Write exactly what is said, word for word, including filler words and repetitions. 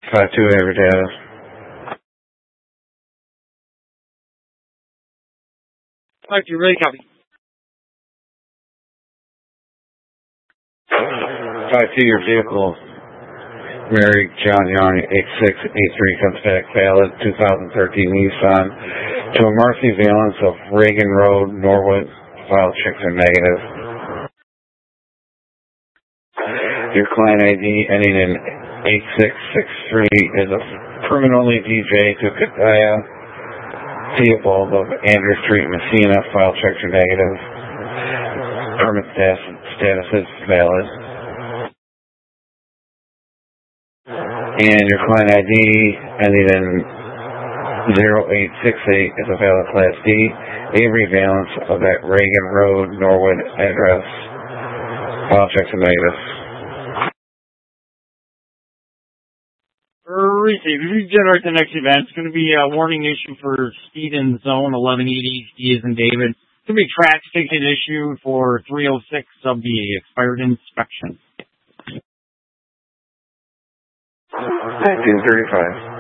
five two Avery data. five two, really copy. five two, your vehicle, Mary John Young, eight six eight three, comes back valid, two thousand thirteen Nissan, to a Marcy Valence of Reagan Road, Norwood. File checks are negative. Your client I D ending in eight six six three is a permanently D J to Kataya Theobald of Andrew Street, Messina. File checks are negative. Permit status, status is valid. And your client I D ending in zero eight six eight is a valid Class D. Avery Valence of that Reagan Road, Norwood address. File checks are negative. Receive. If you generate the next event, it's going to be a warning issue for speed in zone eleven eighty, D as in David. It's going to be a track ticket issue for three oh six of the expired inspection. nineteen thirty-five.